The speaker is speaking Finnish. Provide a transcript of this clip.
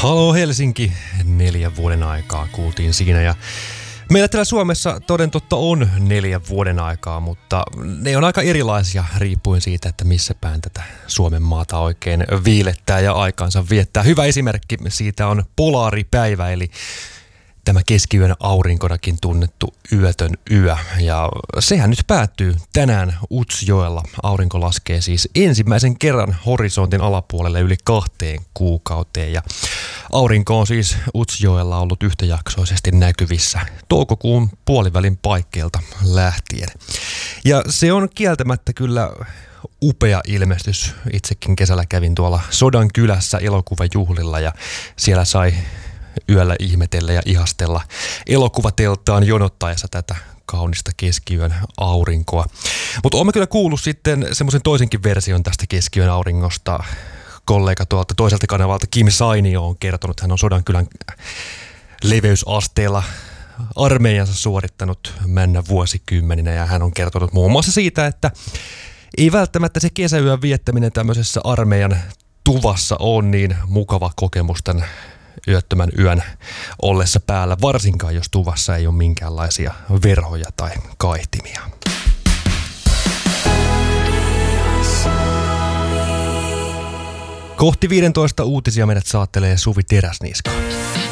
Halo Helsinki, 4 vuoden aikaa kuultiin siinä ja meillä täällä Suomessa toden totta on 4 vuoden aikaa, mutta ne on aika erilaisia riippuen siitä, että missä päin tätä Suomen maata oikein viilettää ja aikaansa viettää. Hyvä esimerkki siitä on polaaripäivä, eli tämä keskiyön aurinkonakin tunnettu yötön yö. Ja sehän nyt päättyy tänään Utsjoella. Aurinko laskee siis ensimmäisen kerran horisontin alapuolelle yli 2 kuukauteen. Ja aurinko on siis Utsjoella ollut yhtäjaksoisesti näkyvissä toukokuun puolivälin paikkeilta lähtien. Ja se on kieltämättä kyllä upea ilmestys. Itsekin kesällä kävin tuolla Sodankylässä elokuvajuhlilla ja siellä sai yöllä ihmetellä ja ihastella elokuvateltaan jonottaessa tätä kaunista keskiyön aurinkoa. Mutta olen kyllä kuullut sitten semmoisen toisenkin version tästä keskiyön auringosta. Kollega tuolta toiselta kanavalta Kim Sainio on kertonut, hän on Sodankylän leveysasteella armeijansa suorittanut männä vuosikymmeninä ja hän on kertonut muun muassa siitä, että ei välttämättä se kesäyön viettäminen tämmöisessä armeijan tuvassa on niin mukava kokemus tämän yöttömän yön ollessa päällä, varsinkaan jos tuvassa ei ole minkäänlaisia verhoja tai kaihtimia. Kohti 15 uutisia meidät saattelee Suvi Teräsniska.